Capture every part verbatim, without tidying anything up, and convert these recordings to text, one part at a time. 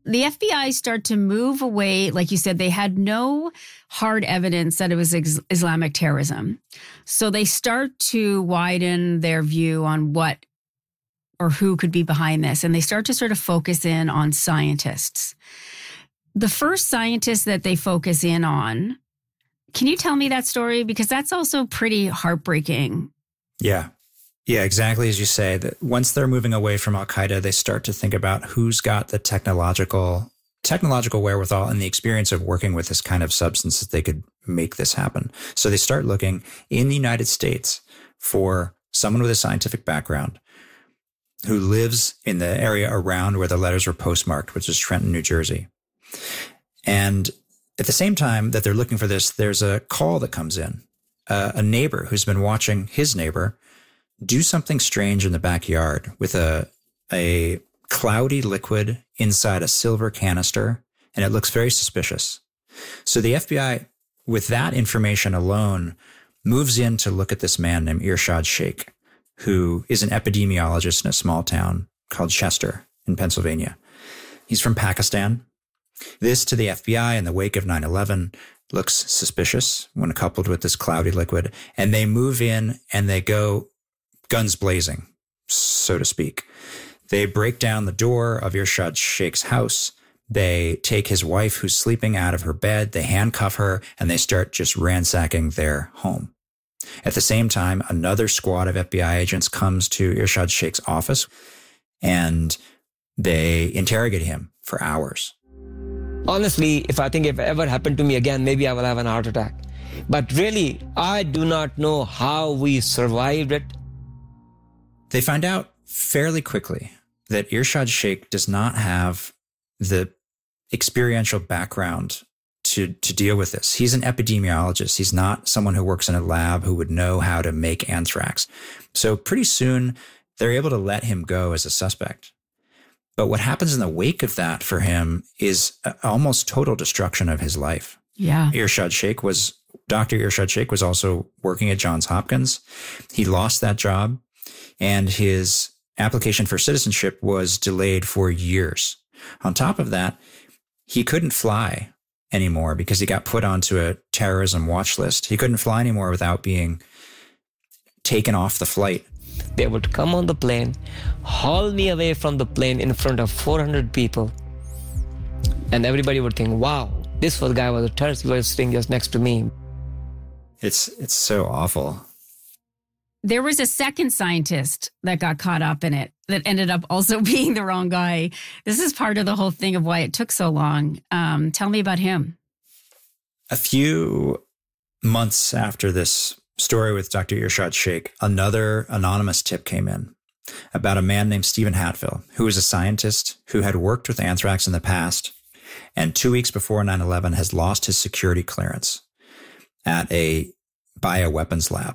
the F B I start to move away. Like you said, they had no hard evidence that it was ex- Islamic terrorism. So they start to widen their view on what or who could be behind this. And they start to sort of focus in on scientists. The first scientist that they focus in on, can you tell me that story? Because that's also pretty heartbreaking. Yeah. Yeah, exactly as you say, that once they're moving away from Al-Qaeda, they start to think about who's got the technological technological wherewithal and the experience of working with this kind of substance that they could make this happen. So they start looking in the United States for someone with a scientific background who lives in the area around where the letters were postmarked, which is Trenton, New Jersey. And at the same time that they're looking for this, there's a call that comes in. Uh, a neighbor who's been watching his neighbor do something strange in the backyard with a a cloudy liquid inside a silver canister, and it looks very suspicious. So the F B I, with that information alone, moves in to look at this man named Irshad Sheikh, who is an epidemiologist in a small town called Chester in Pennsylvania. He's from Pakistan. This, to the F B I in the wake of nine eleven, looks suspicious when coupled with this cloudy liquid. And they move in and they go guns blazing, so to speak. They break down the door of Irshad Sheikh's house. They take his wife who's sleeping out of her bed. They handcuff her and they start just ransacking their home. At the same time, another squad of F B I agents comes to Irshad Sheikh's office and they interrogate him for hours. Honestly, if I think if it ever happened to me again, maybe I will have an heart attack. But really, I do not know how we survived it. They find out fairly quickly that Irshad Sheikh does not have the experiential background to, to deal with this. He's an epidemiologist. He's not someone who works in a lab who would know how to make anthrax. So pretty soon, they're able to let him go as a suspect. But what happens in the wake of that for him is almost total destruction of his life. Yeah. Irshad Sheikh was, Doctor Irshad Sheikh was also working at Johns Hopkins. He lost that job and his application for citizenship was delayed for years. On top of that, he couldn't fly anymore because he got put onto a terrorism watch list. He couldn't fly anymore without being taken off the flight. They would come on the plane, haul me away from the plane in front of four hundred people. And everybody would think, wow, this was guy was a terrorist. He was sitting just next to me. It's it's so awful. There was a second scientist that got caught up in it that ended up also being the wrong guy. This is part of the whole thing of why it took so long. Um, tell me about him. A few months after this story with Doctor Irshad Sheikh, another anonymous tip came in about a man named Stephen Hatfill, who was a scientist who had worked with anthrax in the past, and two weeks before nine eleven has lost his security clearance at a bioweapons lab.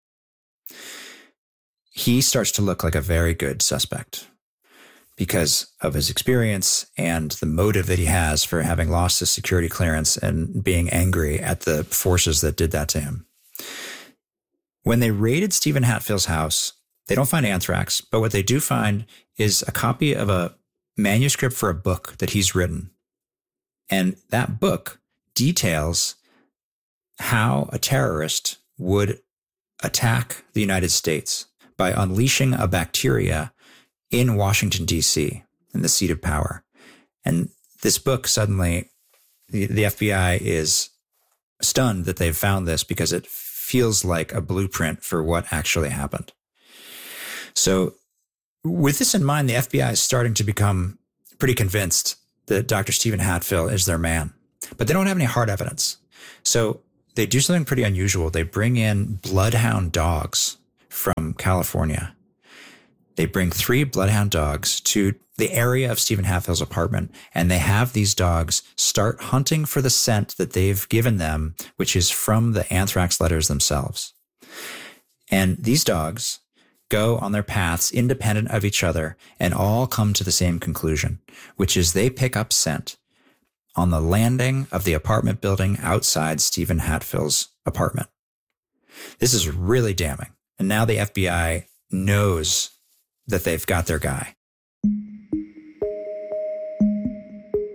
He starts to look like a very good suspect because of his experience and the motive that he has for having lost his security clearance and being angry at the forces that did that to him. When they raided Stephen Hatfill's house, they don't find anthrax, but what they do find is a copy of a manuscript for a book that he's written. And that book details how a terrorist would attack the United States by unleashing a bacteria in Washington, D C, in the seat of power. And this book suddenly, the, the F B I is stunned that they've found this because it feels like a blueprint for what actually happened. So with this in mind, the F B I is starting to become pretty convinced that Doctor Stephen Hatfill is their man, but they don't have any hard evidence. So they do something pretty unusual. They bring in bloodhound dogs from California. They bring three bloodhound dogs to the area of Stephen Hatfill's apartment, and they have these dogs start hunting for the scent that they've given them, which is from the anthrax letters themselves. And these dogs go on their paths independent of each other and all come to the same conclusion, which is they pick up scent on the landing of the apartment building outside Stephen Hatfill's apartment. This is really damning. And now the F B I knows that they've got their guy.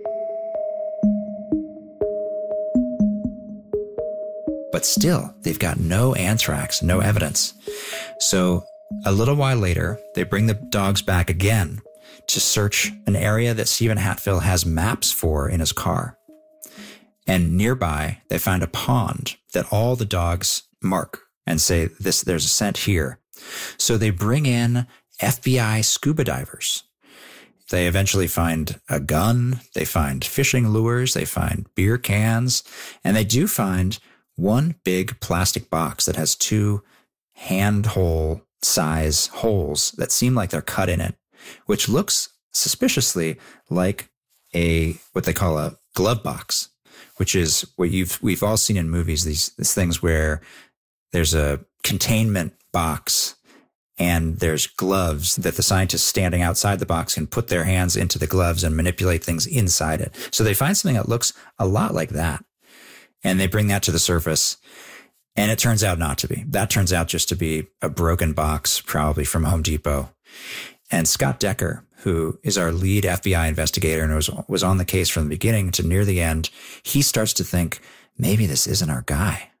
But still, they've got no anthrax, no evidence. So a little while later, they bring the dogs back again to search an area that Stephen Hatfill has maps for in his car. And nearby, they find a pond that all the dogs mark and say, "This, there's a scent here." So they bring in F B I scuba divers. They eventually find a gun, they find fishing lures, they find beer cans, and they do find one big plastic box that has two handhole size holes that seem like they're cut in it, which looks suspiciously like a what they call a glove box, which is what you've we've all seen in movies, these, these things where there's a containment box and there's gloves that the scientists standing outside the box can put their hands into the gloves and manipulate things inside it. So they find something that looks a lot like that, and they bring that to the surface, and it turns out not to be. That turns out just to be a broken box, probably from Home Depot. And Scott Decker, who is our lead F B I investigator and was, was on the case from the beginning to near the end, he starts to think, maybe this isn't our guy.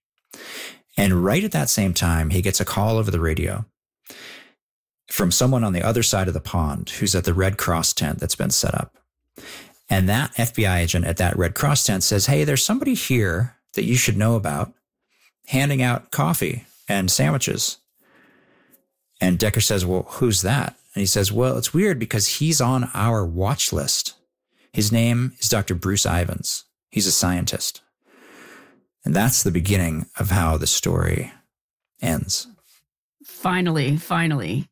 And right at that same time, he gets a call over the radio from someone on the other side of the pond who's at the Red Cross tent that's been set up. And that F B I agent at that Red Cross tent says, "Hey, there's somebody here that you should know about handing out coffee and sandwiches." And Decker says, "Well, who's that?" And he says, "Well, it's weird because he's on our watch list. His name is Doctor Bruce Ivins. He's a scientist." And that's the beginning of how the story ends. Finally, finally.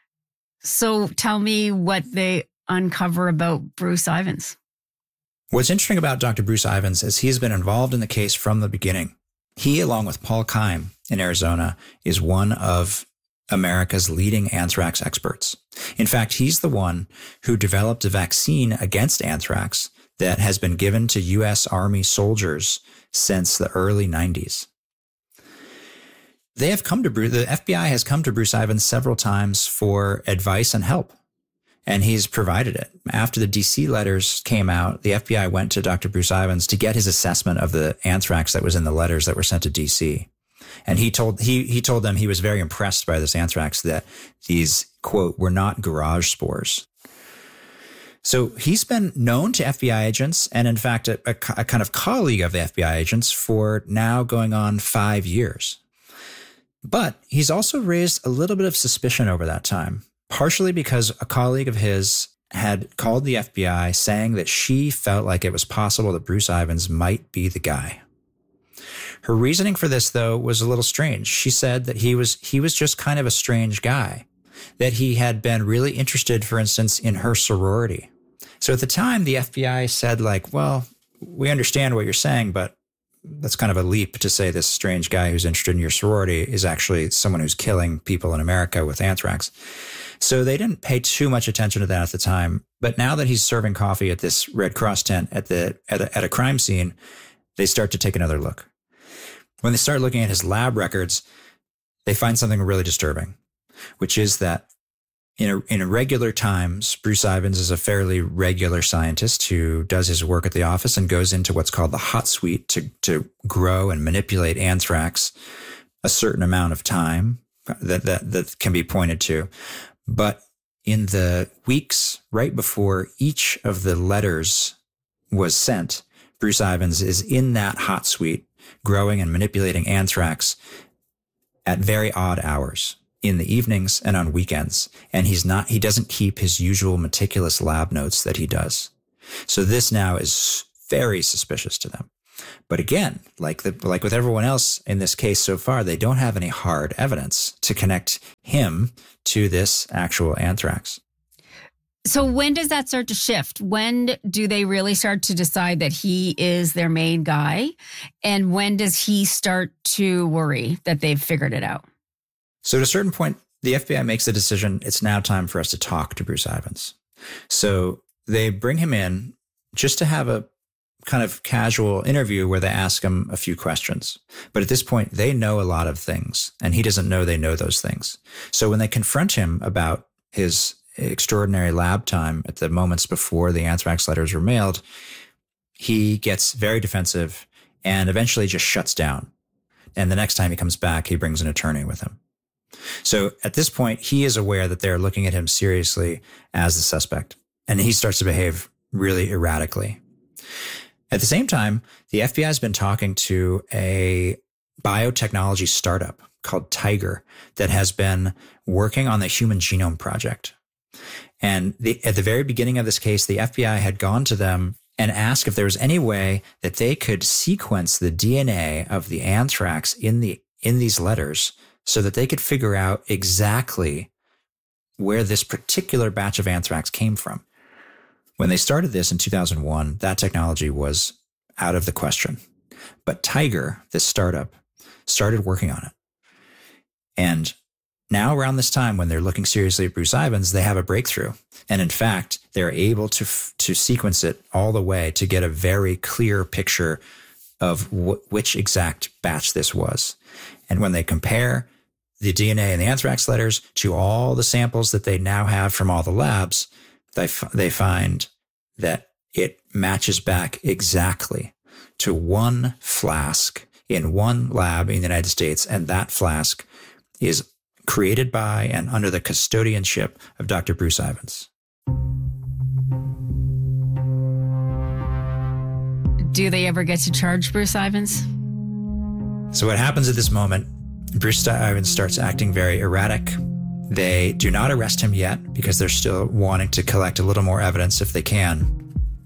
So tell me what they uncover about Bruce Ivins. What's interesting about Doctor Bruce Ivins is he's been involved in the case from the beginning. He, along with Paul Keim in Arizona, is one of America's leading anthrax experts. In fact, he's the one who developed a vaccine against anthrax that has been given to U S Army soldiers since the early nineties. They have come to Bruce, the F B I has come to Bruce Ivins several times for advice and help, and he's provided it. After the D C letters came out, the F B I went to Doctor Bruce Ivins to get his assessment of the anthrax that was in the letters that were sent to D C. And he told he he told them he was very impressed by this anthrax, that these, quote, were not garage spores. So he's been known to F B I agents and, in fact, a, a, a kind of colleague of the F B I agents for now going on five years. But he's also raised a little bit of suspicion over that time, partially because a colleague of his had called the F B I saying that she felt like it was possible that Bruce Ivins might be the guy. Her reasoning for this, though, was a little strange. She said that he was he was just kind of a strange guy, that he had been really interested, for instance, in her sorority. So at the time, the F B I said, like, well, we understand what you're saying, but that's kind of a leap to say this strange guy who's interested in your sorority is actually someone who's killing people in America with anthrax. So they didn't pay too much attention to that at the time. But now that he's serving coffee at this Red Cross tent at the at a, at a crime scene, they start to take another look. When they start looking at his lab records, they find something really disturbing, which is that in a, in regular times, Bruce Ivins is a fairly regular scientist who does his work at the office and goes into what's called the hot suite to, to grow and manipulate anthrax a certain amount of time that, that, that can be pointed to. But in the weeks right before each of the letters was sent, Bruce Ivins is in that hot suite growing and manipulating anthrax at very odd hours, in the evenings and on weekends. And he's not, he doesn't keep his usual meticulous lab notes that he does. So this now is very suspicious to them. But again, like the, like with everyone else in this case so far, they don't have any hard evidence to connect him to this actual anthrax. So when does that start to shift? When do they really start to decide that he is their main guy? And when does he start to worry that they've figured it out? So at a certain point, the F B I makes the decision, it's now time for us to talk to Bruce Ivins. So they bring him in just to have a kind of casual interview where they ask him a few questions. But at this point, they know a lot of things, and he doesn't know they know those things. So when they confront him about his extraordinary lab time at the moments before the anthrax letters were mailed, he gets very defensive and eventually just shuts down. And the next time he comes back, he brings an attorney with him. So at this point, he is aware that they're looking at him seriously as the suspect, and he starts to behave really erratically. At the same time, the F B I has been talking to a biotechnology startup called Tiger that has been working on the Human Genome Project. And the, at the very beginning of this case, the F B I had gone to them and asked if there was any way that they could sequence the D N A of the anthrax in the in these letters so that they could figure out exactly where this particular batch of anthrax came from. When they started this in two thousand one, that technology was out of the question. But Tiger, this startup, started working on it. And now around this time, when they're looking seriously at Bruce Ivins, they have a breakthrough. And in fact, they're able to to sequence it all the way to get a very clear picture of wh- which exact batch this was. And when they compare the D N A in the anthrax letters to all the samples that they now have from all the labs, they, f- they find that it matches back exactly to one flask in one lab in the United States. And that flask is created by and under the custodianship of Doctor Bruce Ivins. Do they ever get to charge Bruce Ivins? So what happens at this moment, Bruce Ivins starts acting very erratic. They do not arrest him yet because they're still wanting to collect a little more evidence if they can.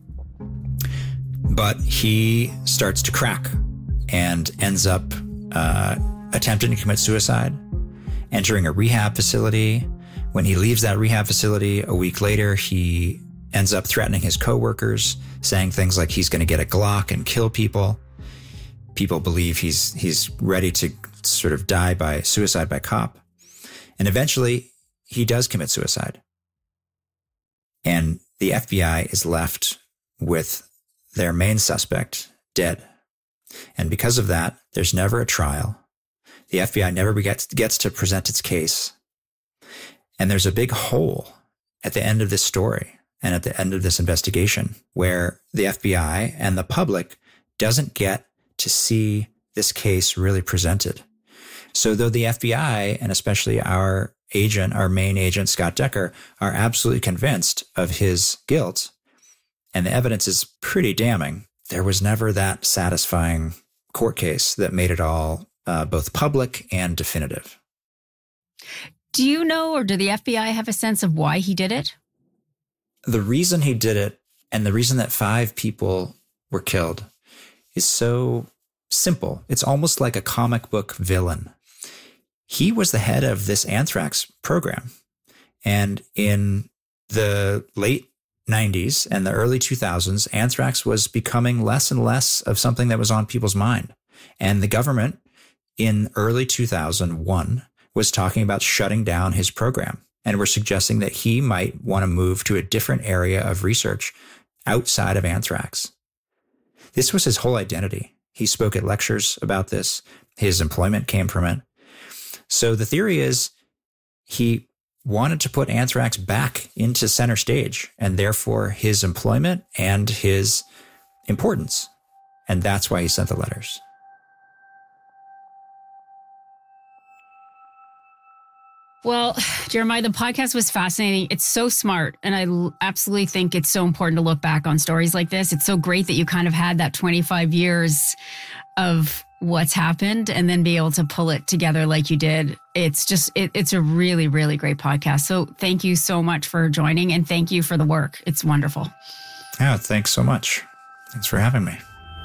But he starts to crack and ends up uh, attempting to commit suicide, entering a rehab facility. When he leaves that rehab facility a week later, he ends up threatening his coworkers, saying things like he's going to get a Glock and kill people. People believe he's he's ready to sort of die by suicide by cop. And eventually, he does commit suicide. And the F B I is left with their main suspect dead. And because of that, there's never a trial. The F B I never gets, gets to present its case. And there's a big hole at the end of this story and at the end of this investigation where the F B I and the public doesn't get to see this case really presented. So though the F B I, and especially our agent, our main agent, Scott Decker, are absolutely convinced of his guilt, and the evidence is pretty damning, there was never that satisfying court case that made it all uh, both public and definitive. Do you know, or do the F B I have a sense of why he did it? The reason he did it, and the reason that five people were killed, is so simple. It's almost like a comic book villain. He was the head of this anthrax program. And in the late nineties and the early two thousands, anthrax was becoming less and less of something that was on people's mind. And the government in early two thousand one was talking about shutting down his program. And were suggesting that he might want to move to a different area of research outside of anthrax. This was his whole identity. He spoke at lectures about this. His employment came from it. So the theory is he wanted to put anthrax back into center stage, and therefore his employment and his importance. And that's why he sent the letters. Well, Jeremiah, the podcast was fascinating. It's so smart. And I l- absolutely think it's so important to look back on stories like this. It's so great that you kind of had that twenty-five years of what's happened and then be able to pull it together like you did. It's just, it, it's a really, really great podcast. So thank you so much for joining, and thank you for the work. It's wonderful. Yeah, thanks so much. Thanks for having me.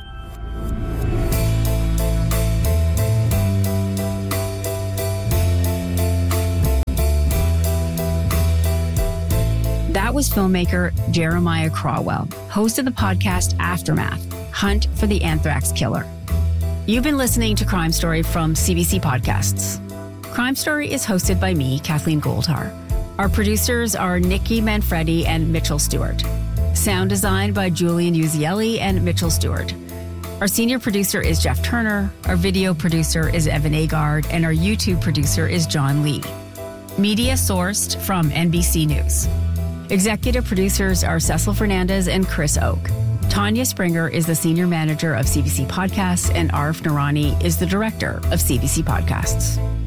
That was filmmaker Jeremiah Crawwell, host of the podcast Aftermath, Hunt for the Anthrax Killer. You've been listening to Crime Story from C B C Podcasts. Crime Story is hosted by me, Kathleen Goldhar. Our producers are Nikki Manfredi and Mitchell Stewart. Sound design by Julian Uzielli and Mitchell Stewart. Our senior producer is Jeff Turner. Our video producer is Evan Agard. And our YouTube producer is John Lee. Media sourced from N B C News. Executive producers are Cecil Fernandez and Chris Oak. Tanya Springer is the senior manager of C B C Podcasts, and Arif Noorani is the director of C B C Podcasts.